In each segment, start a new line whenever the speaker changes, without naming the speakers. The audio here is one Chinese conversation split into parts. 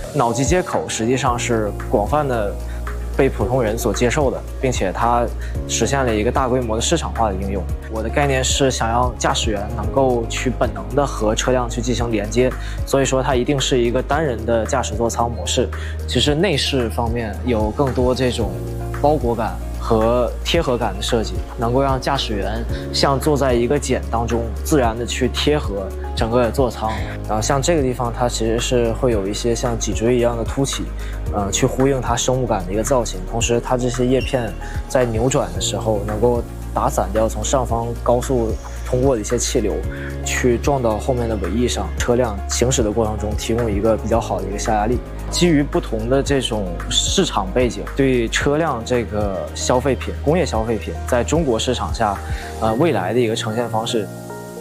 脑机接口实际上是广泛的被普通人所接受的，并且它实现了一个大规模的市场化的应用。我的概念是想要驾驶员能够去本能的和车辆去进行连接，所以说它一定是一个单人的驾驶座舱模式。其实内饰方面有更多这种包裹感和贴合感的设计，能够让驾驶员像坐在一个茧当中，自然的去贴合整个座舱。然后像这个地方，它其实是会有一些像脊椎一样的凸起，去呼应它生物感的一个造型。同时，它这些叶片在扭转的时候，能够打散掉从上方高速通过的一些气流，去撞到后面的尾翼上，车辆行驶的过程中提供一个比较好的一个下压力。基于不同的这种市场背景，对车辆这个消费品、工业消费品在中国市场下，未来的一个呈现方式。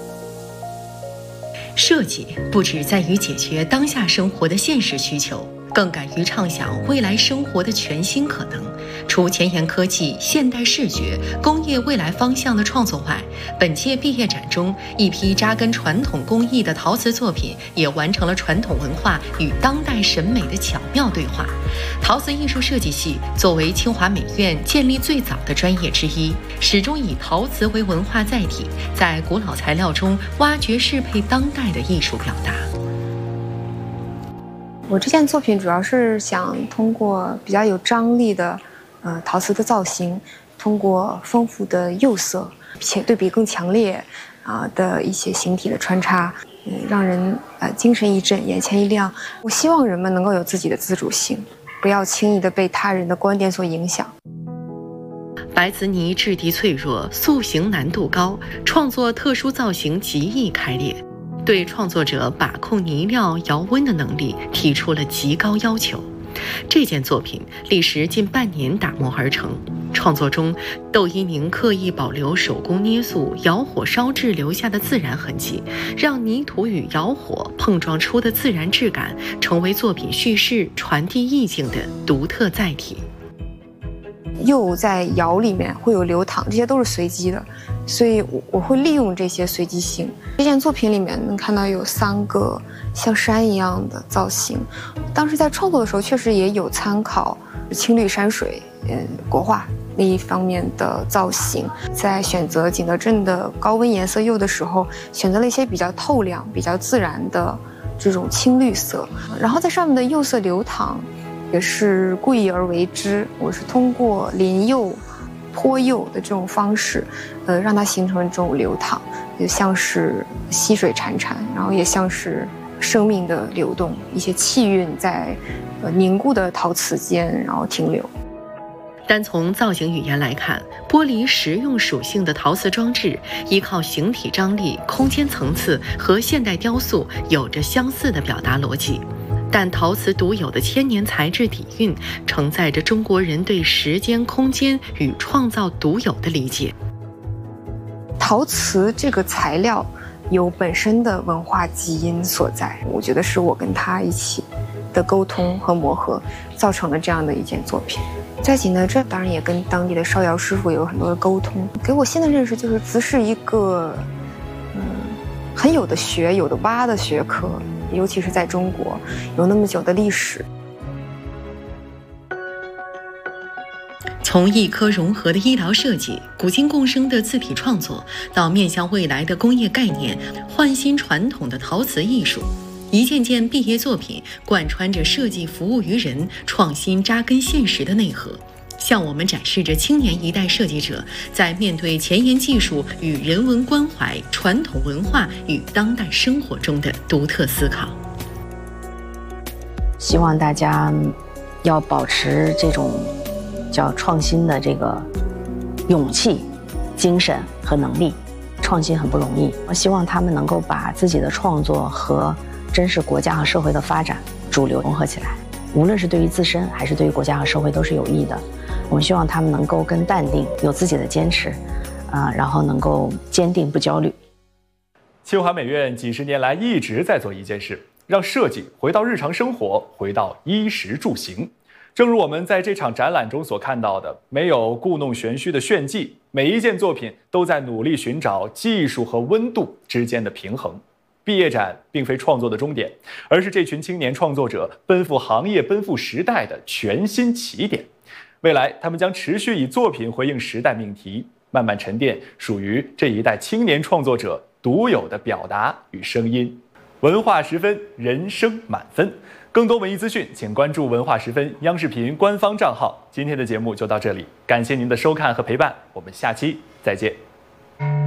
设计不只在于解决当下生活的现实需求，更敢于畅想未来生活的全新可能。除前沿科技、现代视觉、工业未来方向的创作外，本届毕业展中，一批扎根传统工艺的陶瓷作品也完成了传统文化与当代审美的巧妙对话。陶瓷艺术设计系作为清华美院建立最早的专业之一，始终以陶瓷为文化载体，在古老材料中挖掘适配当代的艺术表达。
我这件作品主要是想通过比较有张力的陶瓷的造型，通过丰富的釉色，且对比更强烈的一些形体的穿插，让人精神一振，眼前一亮。我希望人们能够有自己的自主性，不要轻易的被他人的观点所影响。
白瓷泥质地脆弱，塑形难度高，创作特殊造型极易开裂，对创作者把控泥料窑温的能力提出了极高要求。这件作品历时近半年打磨而成，创作中窦一宁刻意保留手工捏塑、窑火烧制留下的自然痕迹，让泥土与窑火碰撞出的自然质感成为作品叙事、传递意境的独特载体。
釉在窑里面会有流淌，这些都是随机的，所以我会利用这些随机性。这件作品里面能看到有3个像山一样的造型，当时在创作的时候确实也有参考青绿山水国画那一方面的造型，在选择景德镇的高温颜色釉的时候，选择了一些比较透亮、比较自然的这种青绿色，然后在上面的釉色流淌也是故意而为之，我是通过淋釉、泼釉的这种方式，让它形成这种流淌，就像是溪水潺潺，然后也像是生命的流动，一些气韵在凝固的陶瓷间然后停留。
单从造型语言来看，剥离实用属性的陶瓷装置，依靠形体张力、空间层次和现代雕塑有着相似的表达逻辑。但陶瓷独有的千年材质底蕴，承载着中国人对时间、空间与创造独有的理解。
陶瓷这个材料有本身的文化基因所在，我觉得是我跟他一起的沟通和磨合，造成了这样的一件作品。在景德镇，当然也跟当地的烧窑师傅有很多的沟通，给我新的认识就是瓷是一个很有的学、有的挖的学科，尤其是在中国有那么久的历史。
从一科融合的医疗设计、古今共生的字体创作，到面向未来的工业概念，焕新传统的陶瓷艺术，一件件毕业作品贯穿着设计服务于人、创新扎根现实的内核，向我们展示着青年一代设计者在面对前沿技术与人文关怀、传统文化与当代生活中的独特思考。
希望大家要保持这种叫创新的这个勇气、精神和能力。创新很不容易，我希望他们能够把自己的创作和真实国家和社会的发展主流融合起来，无论是对于自身还是对于国家和社会都是有益的。我们希望他们能够更淡定，有自己的坚持，然后能够坚定不焦虑。
清华美院几十年来一直在做一件事，让设计回到日常生活，回到衣食住行。正如我们在这场展览中所看到的，没有故弄玄虚的炫技，每一件作品都在努力寻找技术和温度之间的平衡。 毕业展并非创作的终点，而是这群青年创作者奔赴行业、奔赴时代的全新起点。未来，他们将持续以作品回应时代命题，慢慢沉淀属于这一代青年创作者独有的表达与声音。文化十分，人生满分。更多文艺资讯，请关注文化十分央视频官方账号。今天的节目就到这里，感谢您的收看和陪伴，我们下期再见。